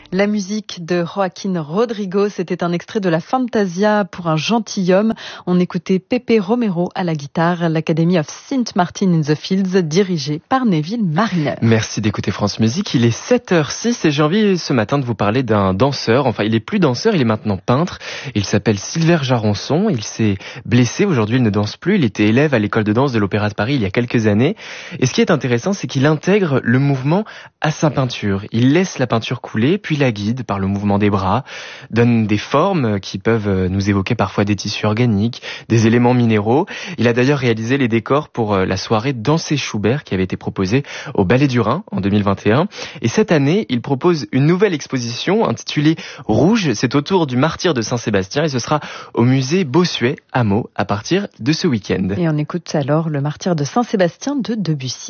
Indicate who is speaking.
Speaker 1: La musique de Joaquín Rodrigo, c'était un extrait de la Fantasia pour un gentilhomme. On écoutait Pepe Romero à la guitare, l'Academy of St. Martin in the Fields, dirigée par Neville Mariner.
Speaker 2: Merci d'écouter France Musique. Il est 7h06 et j'ai envie ce matin de vous parler d'un danseur. Enfin, il est plus danseur, il est maintenant peintre. Il s'appelle Silver Jaronçon. Il s'est blessé. Aujourd'hui, il ne danse plus. Il était élève à l'école de danse de l'Opéra de Paris il y a quelques années. Et ce qui est intéressant, c'est qu'il intègre le mouvement à sa peinture. Il laisse la peinture couler, puis la guide par le mouvement des bras, donne des formes qui peuvent nous évoquer parfois des tissus organiques, des éléments minéraux. Il a d'ailleurs réalisé les décors pour la soirée Danser Schubert qui avait été proposée au Ballet du Rhin en 2021. Et cette année, il propose une nouvelle exposition intitulée Rouge. C'est autour du martyre de Saint-Sébastien et ce sera au musée Bossuet à Meaux à partir de ce week-end.
Speaker 1: Et on écoute alors le martyre de Saint-Sébastien de Debussy.